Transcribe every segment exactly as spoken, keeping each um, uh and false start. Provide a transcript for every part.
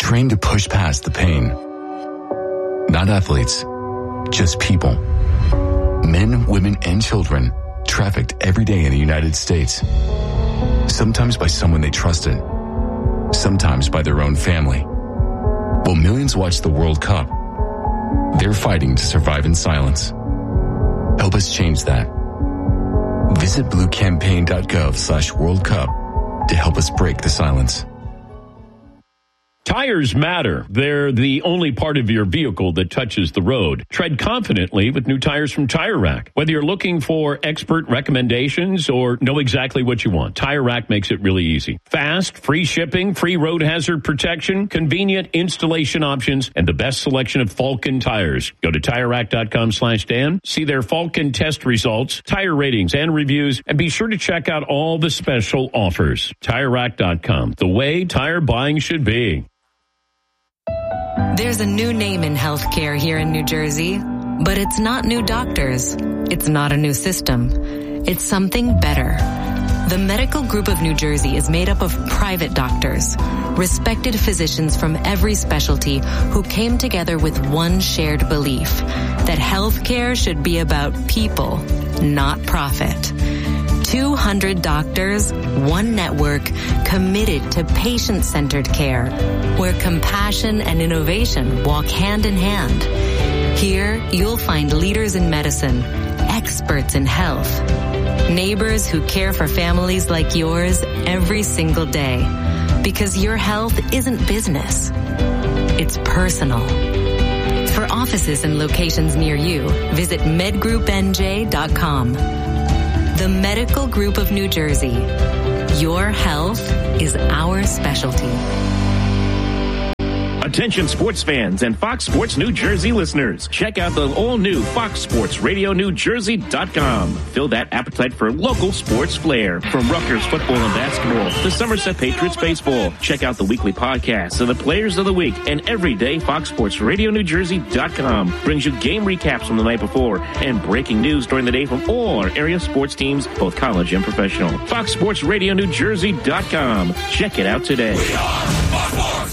trained to push past the pain. Not athletes, just people. Men, women, and children trafficked every day in the United States. Sometimes by someone they trusted, sometimes by their own family. While millions watch the World Cup, they're fighting to survive in silence. Help us change that. Visit bluecampaign.gov slash World Cup to help us break the silence. Tires matter. They're the only part of your vehicle that touches the road. Tread confidently with new tires from Tire Rack. Whether you're looking for expert recommendations or know exactly what you want, Tire Rack makes it really easy. Fast, free shipping, free road hazard protection, convenient installation options, and the best selection of Falken tires. Go to TireRack.com slash Dan. See their Falken test results, tire ratings, and reviews, and be sure to check out all the special offers. Tire Rack dot com, the way tire buying should be. There's a new name in healthcare here in New Jersey, but it's not new doctors. It's not a new system. It's something better. The Medical Group of New Jersey is made up of private doctors, respected physicians from every specialty who came together with one shared belief that healthcare should be about people, not profit. two hundred doctors, one network, committed to patient-centered care, where compassion and innovation walk hand in hand. Here, you'll find leaders in medicine, experts in health, neighbors who care for families like yours every single day. Because your health isn't business. It's personal. For offices and locations near you, visit med group n j dot com. The Medical Group of New Jersey. Your health is our specialty. Attention sports fans and Fox Sports New Jersey listeners. Check out the all-new Fox Sports Radio New Jersey dot com. Fill that appetite for local sports flair. From Rutgers football and basketball to Somerset Patriots baseball. Check out the weekly podcasts of the players of the week. And every day, Fox Sports Radio New Jersey dot com brings you game recaps from the night before and breaking news during the day from all our area sports teams, both college and professional. Fox Sports Radio New Jersey dot com. Check it out today. We are Fox Sports.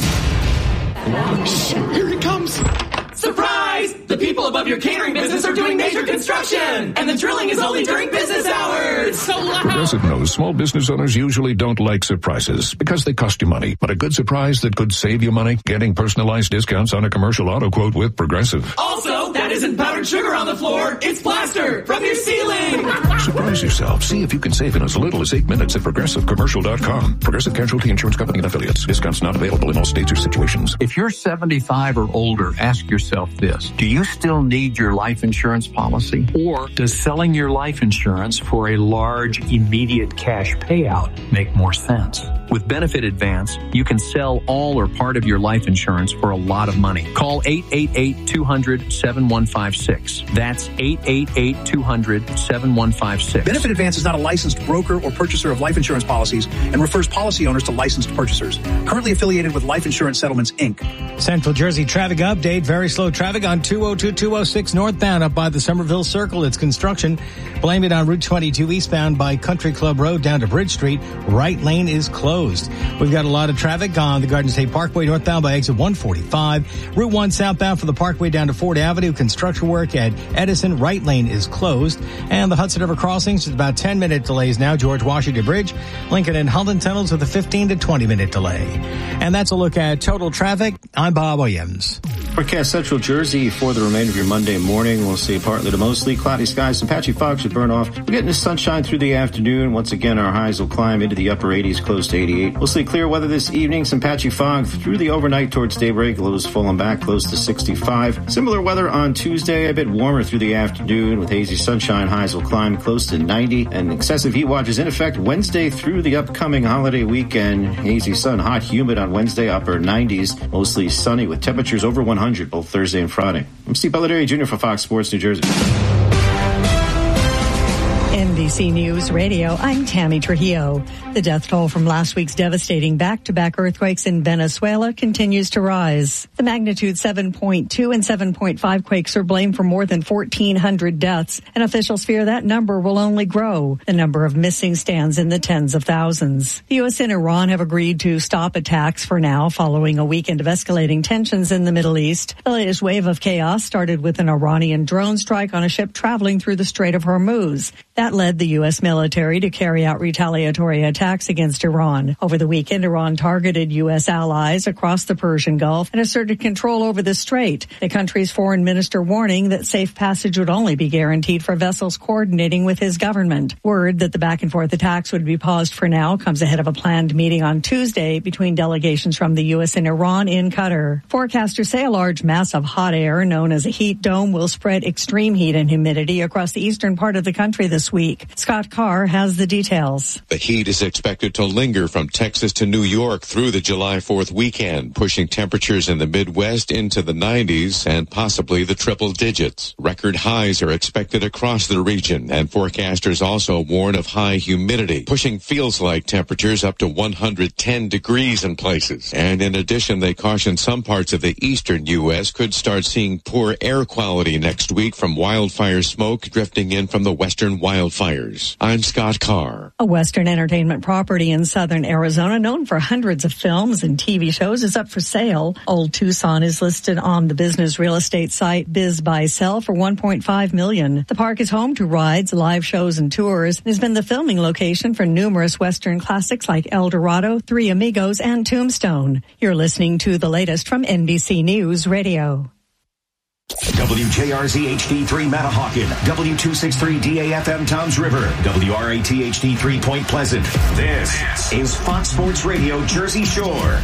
Shh, here he comes. Surprise! The people above your catering business are doing major construction, and the drilling is only during business hours. So loud. Progressive knows small business owners usually don't like surprises because they cost you money. But a good surprise that could save you money? Getting personalized discounts on a commercial auto quote with Progressive. Also, that isn't powdered sugar on the floor. It's plaster from your ceiling. Surprise yourself. See if you can save in as little as eight minutes at Progressive Commercial dot com. Progressive Casualty Insurance Company and Affiliates. Discounts not available in all states or situations. If you're seventy-five or older, ask yourself this. Do you still need your life insurance policy? Or does selling your life insurance for a large, immediate cash payout make more sense? With Benefit Advance, you can sell all or part of your life insurance for a lot of money. Call eight eight eight, two hundred, seven one five six. That's eight eight eight, two hundred, seven one five six. Benefit Advance is not a licensed broker or purchaser of life insurance policies and refers policy owners to licensed purchasers. Currently affiliated with Life Insurance Settlements, Incorporated. Central Jersey traffic update. Very slow traffic on two oh two, two oh six northbound up by the Somerville Circle. It's construction. Blame it on Route twenty-two eastbound by Country Club Road down to Bridge Street. Right lane is closed. We've got a lot of traffic on the Garden State Parkway northbound by exit one forty-five. Route one southbound from the Parkway down to Ford Avenue. Construction work at Edison. Right lane is closed. And the Hudson River crossings is about ten minute delays now. George Washington Bridge, Lincoln and Holden tunnels with a fifteen to twenty minute delay. And that's a look at total traffic. I'm Bob Williams. Forecast Central Jersey for the remainder of your Monday morning. We'll see partly to mostly cloudy skies. Some patchy fog should burn off. We're getting the sunshine through the afternoon. Once again, our highs will climb into the upper eighties, close to eighty-eight. We'll see clear weather this evening. Some patchy fog through the overnight towards daybreak. Lows falling back close to sixty-five. Similar weather on Tuesday. A bit warmer through the afternoon with hazy sunshine. Highs will climb close to ninety. And excessive heat watch is in effect Wednesday through the upcoming holiday weekend. Hazy sun, hot, humid on Wednesday, upper nineties. Mostly sunny with temperatures over one hundred both Thursday and Friday. I'm Steve Belladere Junior for Fox Sports New Jersey. In B C News Radio, I'm Tammy Trujillo. The death toll from last week's devastating back-to-back earthquakes in Venezuela continues to rise. The magnitude seven point two and seven point five quakes are blamed for more than fourteen hundred deaths, and officials fear that number will only grow. The number of missing stands in the tens of thousands. The U S and Iran have agreed to stop attacks for now, following a weekend of escalating tensions in the Middle East. The latest wave of chaos started with an Iranian drone strike on a ship traveling through the Strait of Hormuz. That led the U S military to carry out retaliatory attacks against Iran. Over the weekend, Iran targeted U S allies across the Persian Gulf and asserted control over the strait. The country's foreign minister warning that safe passage would only be guaranteed for vessels coordinating with his government. Word that the back-and-forth attacks would be paused for now comes ahead of a planned meeting on Tuesday between delegations from the U S and Iran in Qatar. Forecasters say a large mass of hot air known as a heat dome will spread extreme heat and humidity across the eastern part of the country this week. Scott Carr has the details. The heat is expected to linger from Texas to New York through the July fourth weekend, pushing temperatures in the Midwest into the nineties and possibly the triple digits. Record highs are expected across the region, and forecasters also warn of high humidity, pushing feels-like temperatures up to one hundred ten degrees in places. And in addition, they caution some parts of the eastern U S could start seeing poor air quality next week from wildfire smoke drifting in from the western wildfires. I'm Scott Carr. A Western entertainment property in southern Arizona known for hundreds of films and T V shows is up for sale. Old Tucson is listed on the business real estate site Biz Buy Sell for one point five million dollars. The park is home to rides, live shows, and tours, and has been the filming location for numerous Western classics like El Dorado, Three Amigos, and Tombstone. You're listening to the latest from N B C News Radio. W J R Z H D three Matahawkin, W two sixty-three D A F M Toms River, W R A T H D three Point Pleasant. This is Fox Sports Radio Jersey Shore.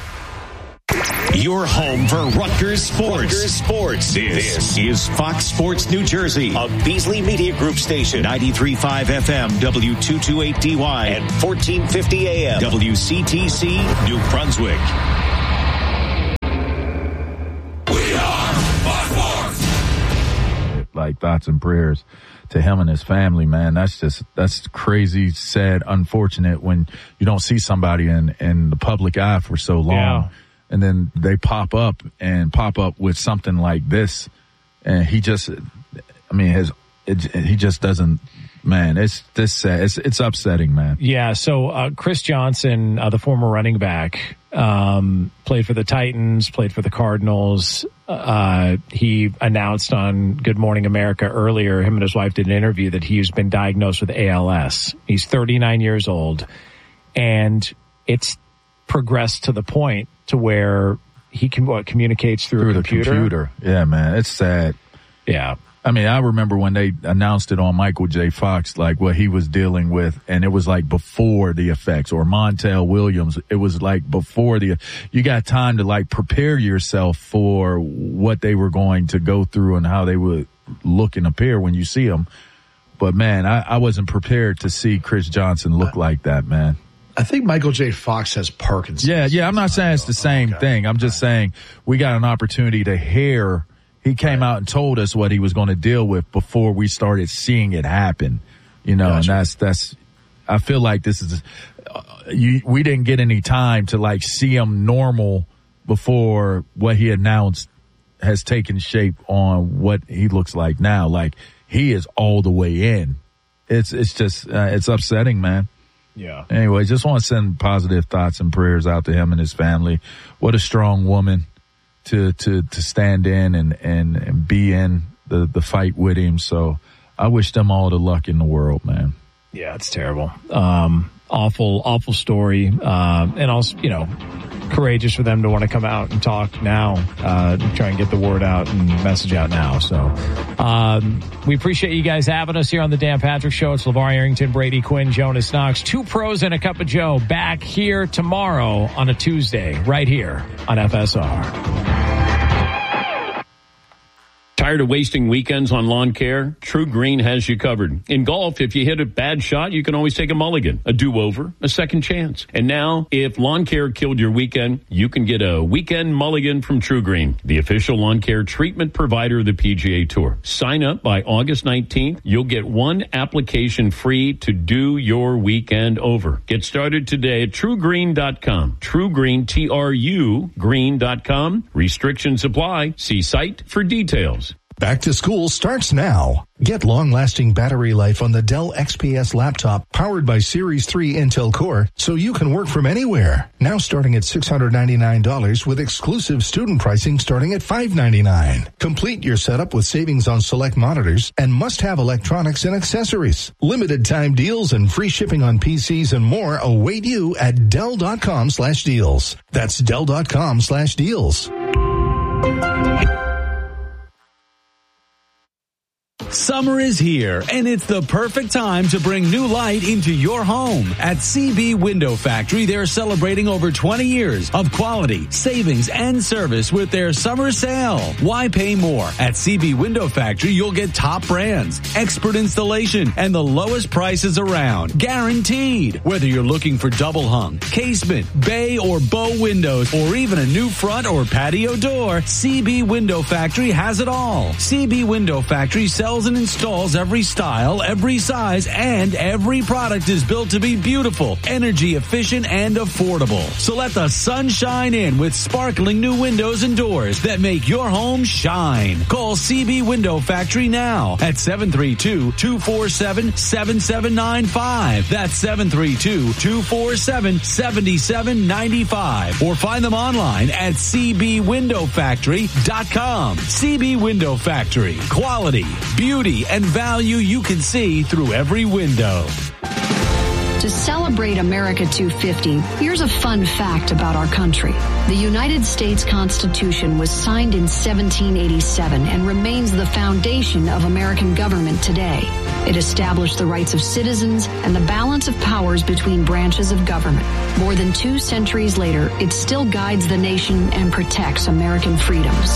Your home for Rutgers Sports. Rutgers Sports. This, this is Fox Sports New Jersey, a Beasley Media Group station, ninety-three point five F M, W two twenty-eight D Y, and fourteen fifty A M, W C T C, New Brunswick. Like thoughts and prayers to him and his family, man. That's just, that's crazy, sad, unfortunate when you don't see somebody in, in the public eye for so long. Yeah. And then they pop up and pop up with something like this. And he just, I mean, his, it, he just doesn't, man, it's this sad. It's, it's upsetting, man. Yeah. So, uh, Chris Johnson, uh, the former running back, um, played for the Titans, played for the Cardinals. Uh, he announced on Good Morning America earlier, him and his wife did an interview that he's been diagnosed with A L S. He's thirty-nine years old, and it's progressed to the point to where he can what communicates through, through a computer. the computer. Yeah, man, it's sad. Yeah. I mean, I remember when they announced it on Michael J. Fox, like what he was dealing with, and it was like before the effects, or Montel Williams. It was like before the, you got time to like prepare yourself for what they were going to go through and how they would look and appear when you see them. But man, I, I wasn't prepared to see Chris Johnson look like that, man. I think Michael J. Fox has Parkinson's. Yeah, yeah. I'm not saying it's the same okay. thing. I'm just saying we got an opportunity to hear. He came right. out and told us what he was going to deal with before we started seeing it happen, you know, gotcha. and that's, that's, I feel like this is, uh, you, we didn't get any time to like see him normal before what he announced has taken shape on what he looks like now. Like he is all the way in. It's, it's just, uh, it's upsetting, man. Yeah. Anyway, just want to send positive thoughts and prayers out to him and his family. What a strong woman. To, to, to stand in and, and, and be in the, the fight with him. So I wish them all the luck in the world, man. Yeah, it's terrible. Um, awful, awful story. Uh, and also, you know, courageous for them to want to come out and talk now, uh, try and get the word out and message out now. So, um, we appreciate you guys having us here on the Dan Patrick Show. It's LeVar Arrington, Brady Quinn, Jonas Knox, two pros and a cup of Joe back here tomorrow on a Tuesday, right here on F S R. Tired of wasting weekends on lawn care? True Green has you covered. In golf, if you hit a bad shot, you can always take a mulligan, a do-over, a second chance. And now, if lawn care killed your weekend, you can get a weekend mulligan from True Green, the official lawn care treatment provider of the P G A Tour. Sign up by August nineteenth. You'll get one application free to do your weekend over. Get started today at true green dot com. True Green, T R U, green dot com. Restrictions apply. See site for details. Back to school starts now. Get long-lasting battery life on the Dell X P S laptop powered by Series three Intel Core so you can work from anywhere. Now starting at six hundred ninety-nine dollars with exclusive student pricing starting at five hundred ninety-nine dollars. Complete your setup with savings on select monitors and must-have electronics and accessories. Limited time deals and free shipping on P Cs and more await you at Dell dot com slash deals. That's Dell dot com slash deals. Summer is here, and it's the perfect time to bring new light into your home. At C B Window Factory, they're celebrating over twenty years of quality, savings, and service with their summer sale. Why pay more? At C B Window Factory, you'll get top brands, expert installation, and the lowest prices around. Guaranteed. Whether you're looking for double hung, casement, bay, or bow windows, or even a new front or patio door, C B Window Factory has it all. C B Window Factory sells and installs every style, every size, and every product is built to be beautiful, energy efficient, and affordable. So let the sun shine in with sparkling new windows and doors that make your home shine. Call C B Window Factory now at seven three two, two four seven, seven seven nine five. That's seven three two, two four seven, seven seven nine five. Or find them online at c b window factory dot com. C B Window Factory. Quality, beauty, and value you can see through every window. To celebrate America two fifty, here's a fun fact about our country. The United States Constitution was signed in seventeen eighty-seven and remains the foundation of American government today. It established the rights of citizens and the balance of powers between branches of government. More than two centuries later, it still guides the nation and protects American freedoms.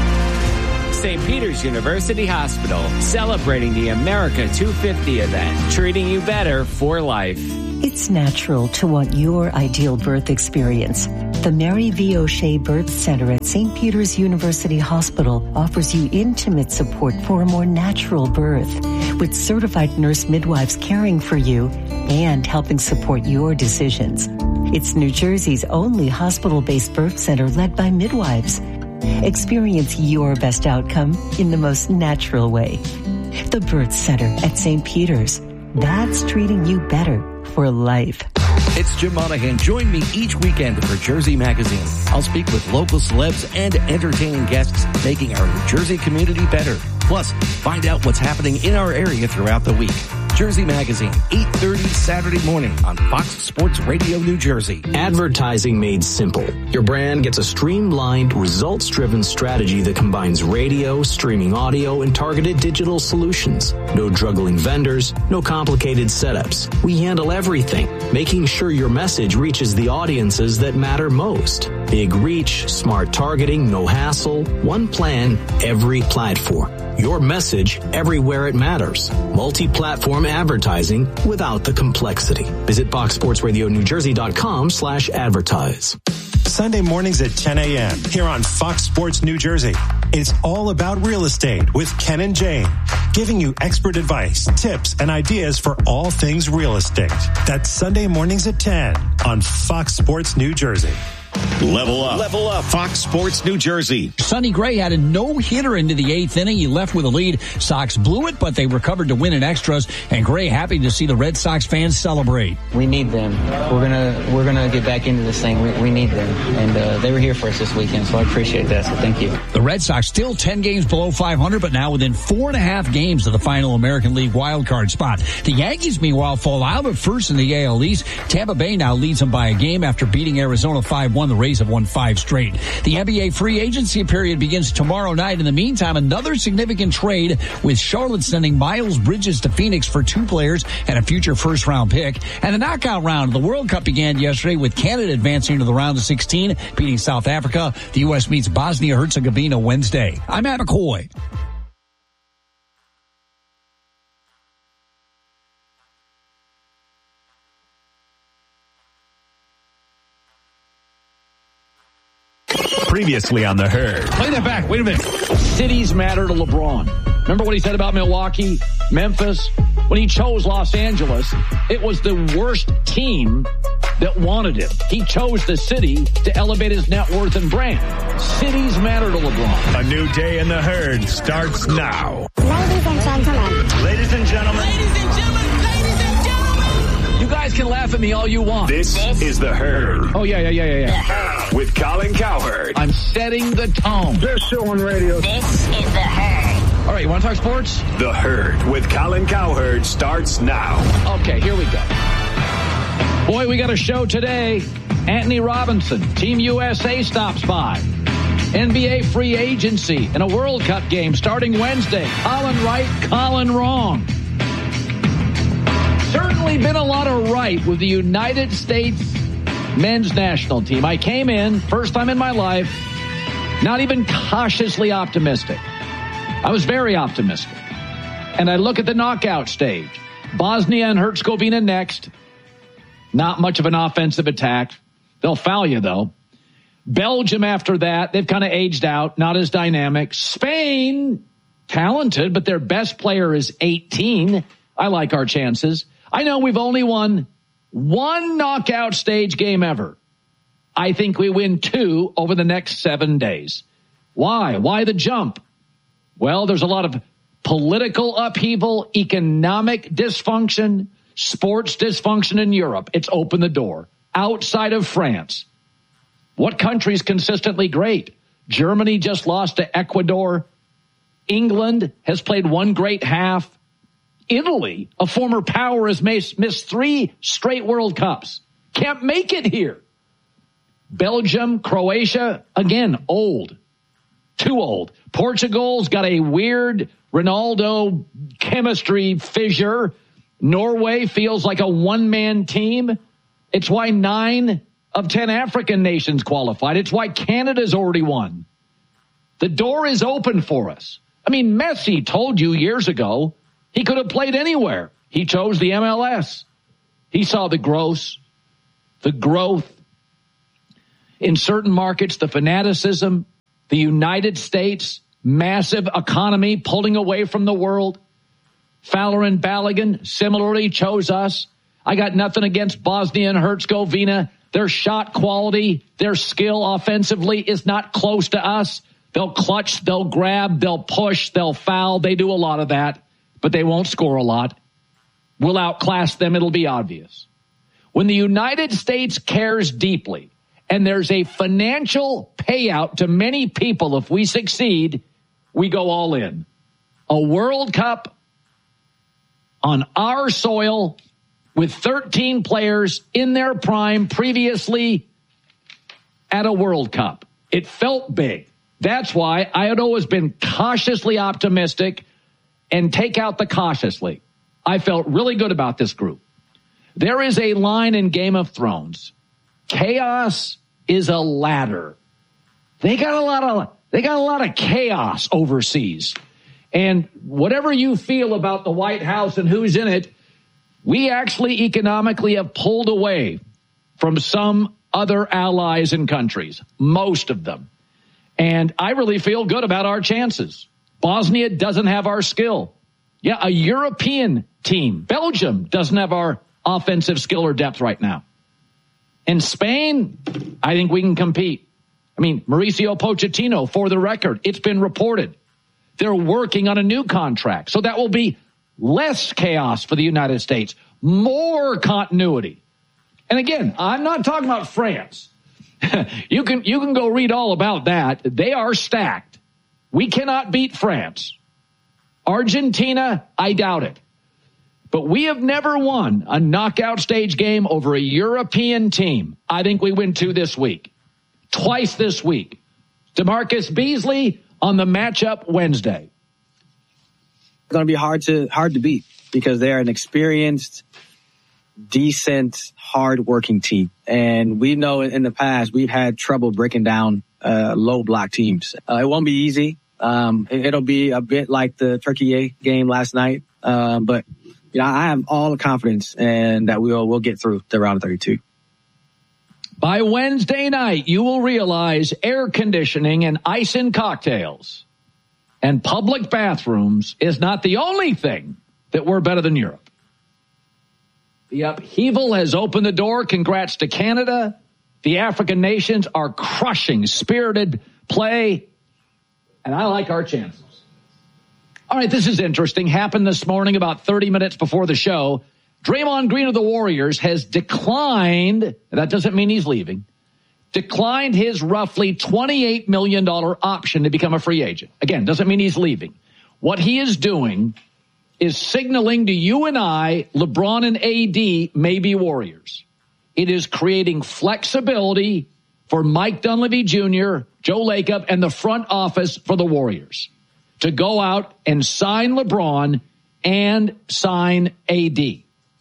Saint Peter's University Hospital, celebrating the America two fifty event, treating you better for life. It's natural to want your ideal birth experience. The Mary V. O'Shea Birth Center at Saint Peter's University Hospital offers you intimate support for a more natural birth, with certified nurse midwives caring for you and helping support your decisions. It's New Jersey's only hospital-based birth center led by midwives. Experience your best outcome in the most natural way. The Birth Center at Saint Peter's. That's treating you better for life. It's Jim Monahan. Join me each weekend for Jersey Magazine. I'll speak with local celebs and entertaining guests, making our New Jersey community better. Plus, find out what's happening in our area throughout the week. Jersey Magazine, eight thirty Saturday morning on Fox Sports Radio New Jersey. Advertising made simple. Your brand gets a streamlined, results-driven strategy that combines radio, streaming audio, and targeted digital solutions. No juggling vendors, no complicated setups. We handle everything, making sure your message reaches the audiences that matter most. Big reach, smart targeting, no hassle, one plan, every platform. Your message everywhere it matters. Multi-platform advertising without the complexity. Visit fox sports radio new jersey dot com slash advertise. Sunday mornings at ten a.m. here on Fox Sports New Jersey. It's all about real estate with Ken and Jane, giving you expert advice, tips, and ideas for all things real estate. That's Sunday mornings at ten on Fox Sports New Jersey. Level up. Level up. Fox Sports New Jersey. Sonny Gray had a no-hitter into the eighth inning. He left with a lead. Sox blew it, but they recovered to win in extras. And Gray happy to see the Red Sox fans celebrate. We need them. We're gonna we're gonna get back into this thing. We, we need them, and uh, they were here for us this weekend, so I appreciate that. So thank you. The Red Sox still ten games below five hundred, but now within four and a half games of the final American League wildcard spot. The Yankees, meanwhile, fall out of first in the A L East. Tampa Bay now leads them by a game after beating Arizona five one. The Rays have won five straight. The N B A free agency period begins tomorrow night. In the meantime, another significant trade with Charlotte sending Miles Bridges to Phoenix for two players and a future first-round pick. And the knockout round of the World Cup began yesterday with Canada advancing to the round of sixteen, beating South Africa. The U S meets Bosnia-Herzegovina Wednesday. I'm Matt McCoy. Previously on The Herd. Play that back. Wait a minute. Cities matter to LeBron. Remember what he said about Milwaukee, Memphis? When he chose Los Angeles, it was the worst team that wanted him. He chose the city to elevate his net worth and brand. Cities matter to LeBron. A new day in The Herd starts now. Ladies and gentlemen. Ladies and gentlemen. Ladies and gentlemen. Ladies and gentlemen. You guys can laugh at me all you want. This, this is The Herd. Oh, yeah, yeah, yeah, yeah, yeah. With Colin Cowherd. I'm setting the tone. Best show on radio. This is The Herd. All right, you want to talk sports? The Herd with Colin Cowherd starts now. Okay, here we go. Boy, we got a show today. Anthony Robinson, Team U S A stops by. N B A free agency and a World Cup game starting Wednesday. Colin right, Colin wrong. Certainly been a lot of right with the United States men's national team. I came in, first time in my life, not even cautiously optimistic. I was very optimistic. And I look at the knockout stage. Bosnia and Herzegovina next. Not much of an offensive attack. They'll foul you, though. Belgium after that. They've kind of aged out. Not as dynamic. Spain, talented, but their best player is eighteen. I like our chances. I know we've only won one knockout stage game ever. I think we win two over the next seven days. Why? Why the jump? Well, there's a lot of political upheaval, economic dysfunction, sports dysfunction in Europe. It's opened the door. Outside of France, what country's consistently great? Germany just lost to Ecuador. England has played one great half. Italy, a former power, has missed three straight World Cups. Can't make it here. Belgium, Croatia, again, old. Too old. Portugal's got a weird Ronaldo chemistry fissure. Norway feels like a one-man team. It's why nine of ten African nations qualified. It's why Canada's already won. The door is open for us. I mean, Messi told you years ago he could have played anywhere. He chose the M L S. He saw the growth, the growth in certain markets, the fanaticism, the United States, massive economy pulling away from the world. Fowler and Balogun similarly chose us. I got nothing against Bosnia and Herzegovina. Their shot quality, their skill offensively is not close to us. They'll clutch, they'll grab, they'll push, they'll foul. They do a lot of that, but they won't score a lot. We'll outclass them. It'll be obvious. When the United States cares deeply, and there's a financial payout to many people if we succeed, we go all in. A World Cup on our soil with thirteen players in their prime previously at a World Cup. It felt big. That's why I had always been cautiously optimistic, and take out the cautiously. I felt really good about this group. There is a line in Game of Thrones. Chaos is a ladder. They got a lot of they got a lot of chaos overseas. And whatever you feel about the White House and who's in it, we actually economically have pulled away from some other allies and countries, most of them. And I really feel good about our chances. Bosnia doesn't have our skill. Yeah, a European team. Belgium doesn't have our offensive skill or depth right now. In Spain, I think we can compete. I mean, Mauricio Pochettino, for the record, it's been reported they're working on a new contract. So that will be less chaos for the United States, more continuity. And again, I'm not talking about France. you can you can go read all about that. They are stacked. We cannot beat France. Argentina, I doubt it. But we have never won a knockout stage game over a European team. I think we win two this week. Twice this week. DeMarcus Beasley on the matchup Wednesday. It's going to be hard to hard to beat because they're an experienced, decent, hard-working team. And we know in the past we've had trouble breaking down uh, low block teams. Uh, it won't be easy. Um, it, it'll be a bit like the Turkey game last night. Uh, but you know, I have all the confidence and that we'll we'll get through the round of thirty-two. By Wednesday night, you will realize air conditioning and ice in cocktails and public bathrooms is not the only thing that we're better than Europe. The upheaval has opened the door. Congrats to Canada. The African nations are crushing spirited play, and I like our chances. All right, this is interesting. Happened this morning about thirty minutes before the show. Draymond Green of the Warriors has declined, that doesn't mean he's leaving, declined his roughly twenty-eight million dollars option to become a free agent. Again, doesn't mean he's leaving. What he is doing is signaling to you and I, LeBron and A D may be Warriors. It is creating flexibility for Mike Dunleavy Junior, Joe Lacob, and the front office for the Warriors to go out and sign LeBron and sign A D.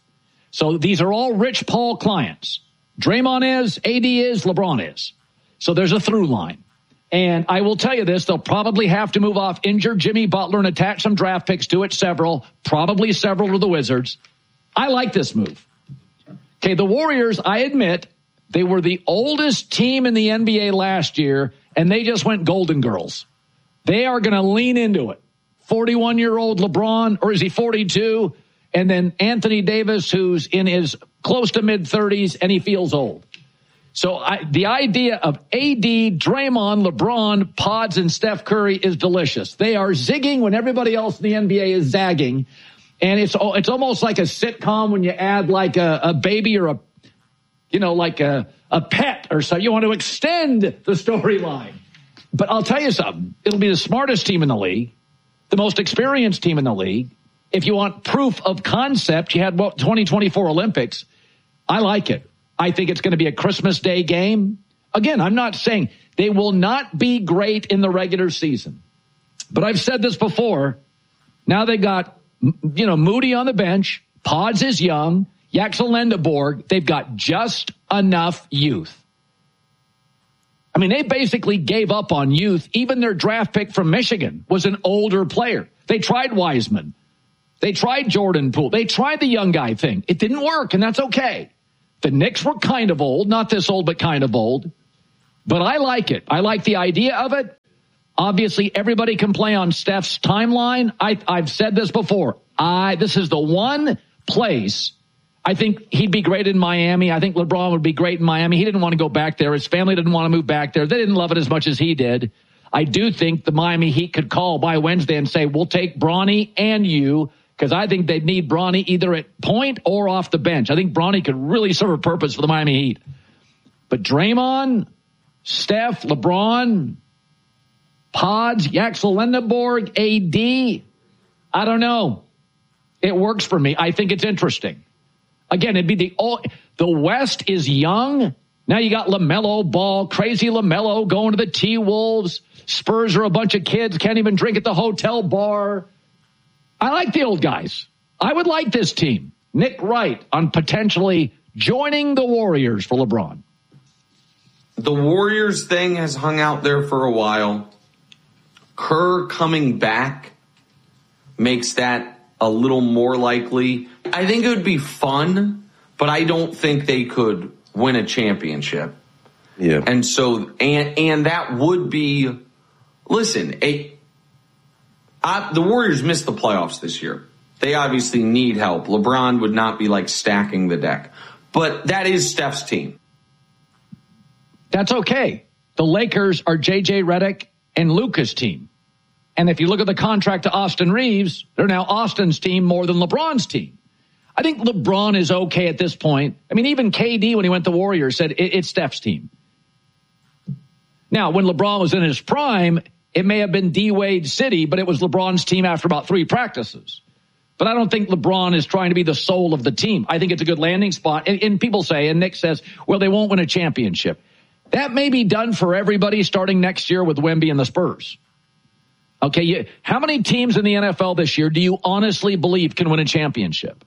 So these are all Rich Paul clients. Draymond is, A D is, LeBron is. So there's a through line. And I will tell you this, they'll probably have to move off injured Jimmy Butler and attach some draft picks to it, several, probably several to the Wizards. I like this move. Okay, the Warriors, I admit, they were the oldest team in the N B A last year, and they just went Golden Girls. They are going to lean into it. forty-one-year-old LeBron, or is he forty-two? And then Anthony Davis, who's in his close to mid-thirties, and he feels old. So I, the idea of A D, Draymond, LeBron, Pods, and Steph Curry is delicious. They are zigging when everybody else in the N B A is zagging. And it's it's almost like a sitcom when you add like a, a baby or a, you know, like a, a pet or so. You want to extend the storyline. But I'll tell you something. It'll be the smartest team in the league, the most experienced team in the league. If you want proof of concept, you had what, twenty twenty-four Olympics. I like it. I think it's going to be a Christmas Day game. Again, I'm not saying they will not be great in the regular season. But I've said this before. Now they got, you know, Moody on the bench. Pods is young. Yaxel Lendeborg. They've got just enough youth. I mean, they basically gave up on youth. Even their draft pick from Michigan was an older player. They tried Wiseman. They tried Jordan Poole. They tried the young guy thing. It didn't work, and that's okay. The Knicks were kind of old, not this old, but kind of old. But I like it. I like the idea of it. Obviously, everybody can play on Steph's timeline. I, I've said this before. I This is the one place I think he'd be great in Miami. I think LeBron would be great in Miami. He didn't want to go back there. His family didn't want to move back there. They didn't love it as much as he did. I do think the Miami Heat could call by Wednesday and say, we'll take Bronny and you, because I think they'd need Bronny either at point or off the bench. I think Bronny could really serve a purpose for the Miami Heat. But Draymond, Steph, LeBron, Pods, Yaxel Lendeborg, A D, I don't know. It works for me. I think it's interesting. Again, it'd be the the West is young. Now you got LaMelo Ball, crazy LaMelo going to the T-Wolves. Spurs are a bunch of kids, can't even drink at the hotel bar. I like the old guys. I would like this team. Nick Wright on potentially joining the Warriors for LeBron. The Warriors thing has hung out there for a while. Kerr coming back makes that a little more likely. I think it would be fun, but I don't think they could win a championship. Yeah. And so, and and that would be, listen, a, I, the Warriors missed the playoffs this year. They obviously need help. LeBron would not be like stacking the deck. But that is Steph's team. That's okay. The Lakers are J J Redick and Luka's team. And if you look at the contract to Austin Reeves, they're now Austin's team more than LeBron's team. I think LeBron is okay at this point. I mean, even K D, when he went to Warriors, said it, it's Steph's team. Now, when LeBron was in his prime, it may have been D-Wade City, but it was LeBron's team after about three practices. But I don't think LeBron is trying to be the soul of the team. I think it's a good landing spot. And, and people say, and Nick says, well, they won't win a championship. That may be done for everybody starting next year with Wemby and the Spurs. Okay, you, how many teams in the N F L this year do you honestly believe can win a championship?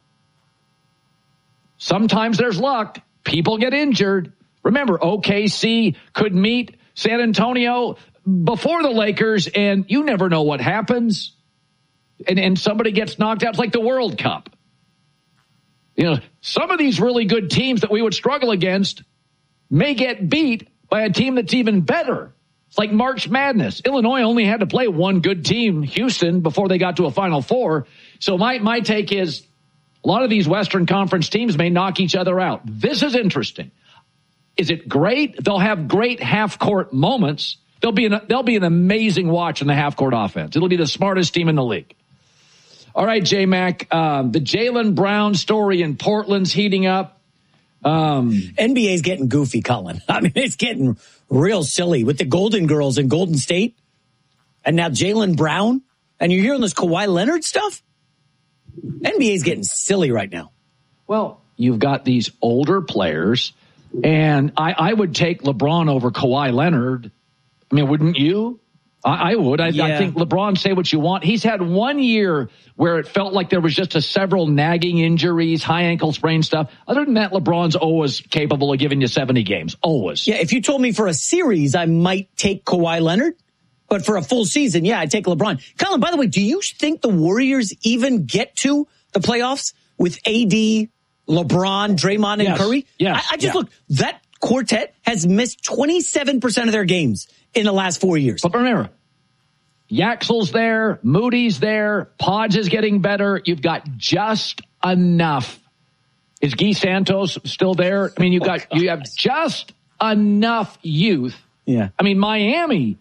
Sometimes there's luck. People get injured. Remember, O K C could meet San Antonio before the Lakers, and you never know what happens. And, and somebody gets knocked out. It's like the World Cup. You know, some of these really good teams that we would struggle against, may get beat by a team that's even better. It's like March Madness. Illinois only had to play one good team, Houston, before they got to a Final Four. So my, my take is a lot of these Western Conference teams may knock each other out. This is interesting. Is it great? They'll have great half-court moments. They'll be an, they'll be an amazing watch in the half-court offense. It'll be the smartest team in the league. All right, J-Mac, um, the Jaylen Brown story in Portland's heating up. Um, N B A's getting goofy, Colin. I mean, it's getting real silly with the Golden Girls in Golden State. And now Jaylen Brown. And you're hearing this Kawhi Leonard stuff? N B A's getting silly right now. Well, you've got these older players, and I, I would take LeBron over Kawhi Leonard. I mean, wouldn't you? I, I would. I, yeah. I think LeBron, say what you want. He's had one year where it felt like there was just a several nagging injuries, high ankle sprain stuff. Other than that, LeBron's always capable of giving you seventy games. Always. Yeah, if you told me for a series, I might take Kawhi Leonard. But for a full season, yeah, I'd take LeBron. Colin, by the way, do you think the Warriors even get to the playoffs with A D, LeBron, Draymond, and yes. Curry? Yes. I, I just yeah. look, that quartet has missed twenty-seven percent of their games in the last four years. But remember, Yaxel's there, Moody's there, Podge is getting better. You've got just enough. Is Guy Santos still there? I mean, you've got, oh, you have just enough youth. Yeah. I mean, Miami,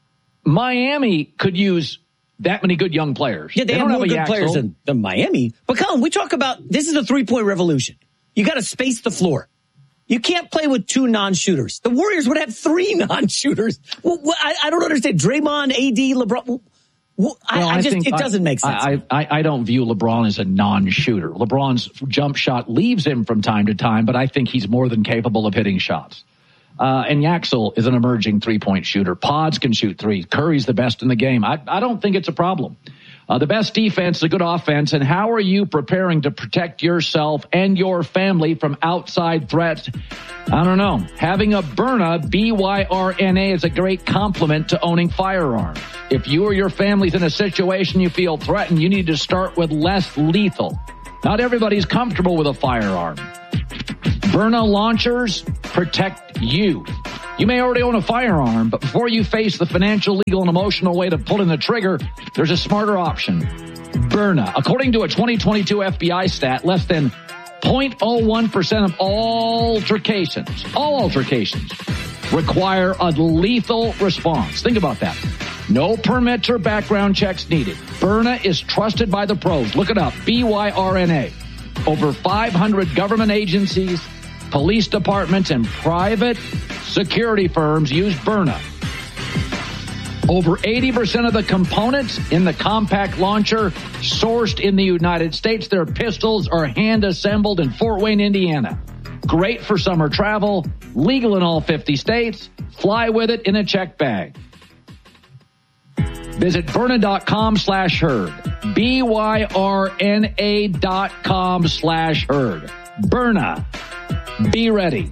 Miami could use that many good young players. Yeah, they, they have more good Yaxel. players than, than Miami. But Colin, we talk about, this is a three-point revolution. You got to space the floor. You can't play with two non-shooters. The Warriors would have three non-shooters. Well, I, I don't understand. Draymond, A D, LeBron. Well, well, I, I, I just, it doesn't I, make sense. I, I, I don't view LeBron as a non-shooter. LeBron's jump shot leaves him from time to time, but I think he's more than capable of hitting shots. Uh, and Yaxel is an emerging three-point shooter. Pods can shoot threes. Curry's the best in the game. I, I don't think it's a problem. Uh, the best defense is a good offense. And how are you preparing to protect yourself and your family from outside threats? I don't know. Having a Byrna, B Y R N A, is a great complement to owning firearms. If you or your family's in a situation you feel threatened, you need to start with less lethal. Not everybody's comfortable with a firearm. Byrna launchers protect you. You may already own a firearm, but before you face the financial, legal, and emotional way to pulling the trigger, there's a smarter option. Byrna. According to a twenty twenty-two F B I stat, less than zero point zero one percent of all altercations, all altercations, require a lethal response. Think about that. No permits or background checks needed. Byrna is trusted by the pros. Look it up. B Y R N A. Over five hundred government agencies, police departments, and private security firms use Byrna. Over eighty percent of the components in the compact launcher sourced in the United States. Their pistols are hand-assembled in Fort Wayne, Indiana. Great for summer travel, legal in all fifty states. Fly with it in a check bag. Visit Byrna.com slash herd. B Y R N A dot com slash herd. Byrna. Be ready.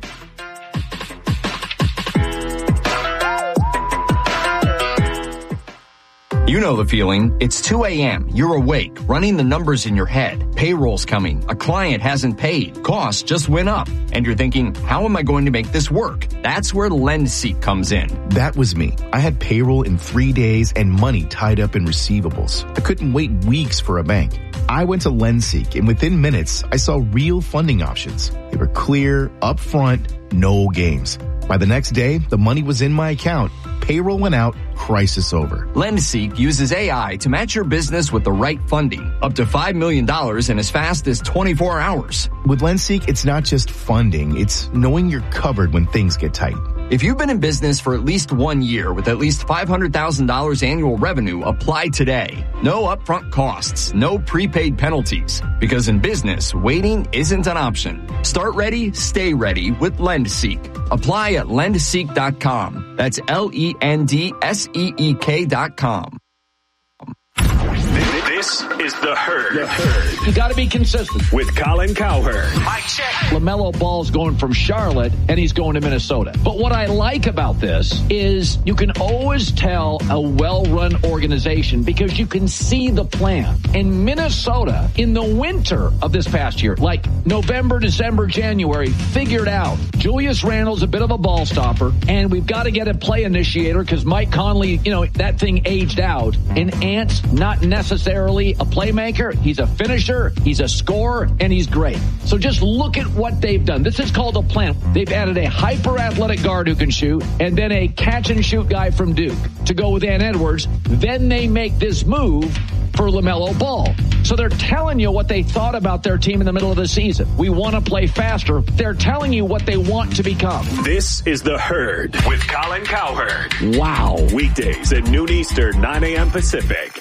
You know the feeling. It's two a.m. You're awake, running the numbers in your head. Payroll's coming. A client hasn't paid. Costs just went up. And you're thinking, how am I going to make this work? That's where LendSeek comes in. That was me. I had payroll in three days and money tied up in receivables. I couldn't wait weeks for a bank. I went to LendSeek, and within minutes, I saw real funding options. They were clear, upfront, no games. By the next day, the money was in my account. Payroll went out, crisis over. LendSeek uses A I to match your business with the right funding. Up to five million dollars in as fast as twenty-four hours. With LendSeek, it's not just funding. It's knowing you're covered when things get tight. If you've been in business for at least one year with at least five hundred thousand dollars annual revenue, apply today. No upfront costs, no prepaid penalties. Because in business, waiting isn't an option. Start ready, stay ready with LendSeek. Apply at lend seek dot com. That's L E N D S E E K dot com. This is The Herd. The Herd. You got to be consistent. With Colin Cowherd. Mike check. LaMelo Ball's going from Charlotte, and he's going to Minnesota. But what I like about this is you can always tell a well-run organization because you can see the plan. In Minnesota, in the winter of this past year, like November, December, January, figured out Julius Randle's a bit of a ball stopper, and we've got to get a play initiator because Mike Conley, you know, that thing aged out. And Ant's not necessarily a playmaker. He's a finisher, he's a scorer, and he's great. So just look at what they've done. This is called a plan. They've added a hyper-athletic guard who can shoot, and then a catch-and-shoot guy from Duke to go with Ant Edwards. Then they make this move for LaMelo Ball. So they're telling you what they thought about their team in the middle of the season. We want to play faster. They're telling you what they want to become. This is The Herd with Colin Cowherd. Wow. Weekdays at noon Eastern, nine a.m. Pacific.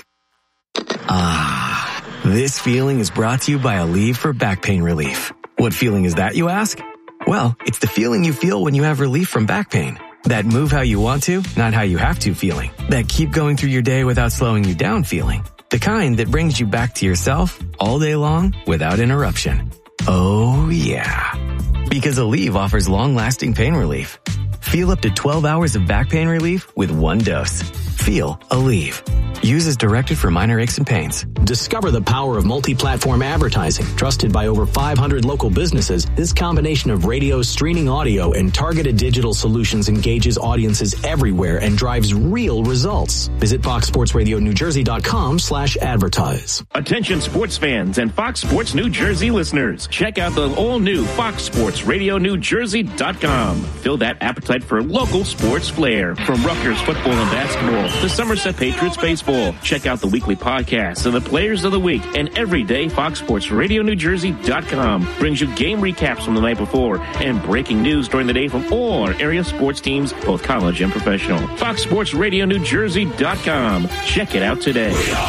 Ah, this feeling is brought to you by Aleve for back pain relief. What feeling is that, you ask? Well, it's the feeling you feel when you have relief from back pain. That move how you want to, not how you have to feeling. That keep going through your day without slowing you down feeling. The kind that brings you back to yourself all day long without interruption. Oh yeah. Because Aleve offers long-lasting pain relief. Feel up to twelve hours of back pain relief with one dose. Feel Aleve. Use as directed for minor aches and pains. Discover the power of multi-platform advertising. Trusted by over five hundred local businesses, this combination of radio, streaming audio, and targeted digital solutions engages audiences everywhere and drives real results. Visit fox sports radio new jersey dot com slash advertise. Attention sports fans and Fox Sports New Jersey listeners. Check out the all-new fox sports radio new jersey dot com. Fill that appetite for local sports flair. From Rutgers football and basketball to Somerset Patriots baseball. Check out the weekly podcasts and the players of the week. And every day, Fox Sports Radio New Jersey dot com brings you game recaps from the night before and breaking news during the day from all our area sports teams, both college and professional. Fox Sports Radio New Jersey dot com. Check it out today.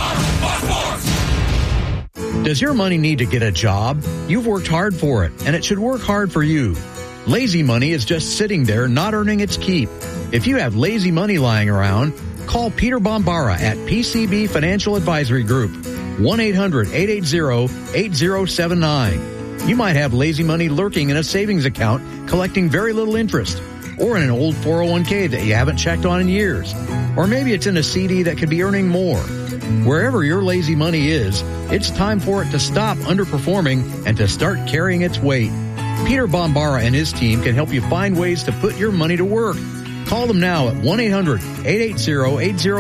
Does your money need to get a job? You've worked hard for it, and it should work hard for you. Lazy money is just sitting there not earning its keep. If you have lazy money lying around, call Peter Bombara at P C B Financial Advisory Group, one eight hundred eight eight zero eight zero seven nine. You might have lazy money lurking in a savings account collecting very little interest, or in an old four oh one k that you haven't checked on in years. Or maybe it's in a C D that could be earning more. Wherever your lazy money is, it's time for it to stop underperforming and to start carrying its weight. Peter Bombara and his team can help you find ways to put your money to work. Call them now at one eight hundred eight eight zero eight zero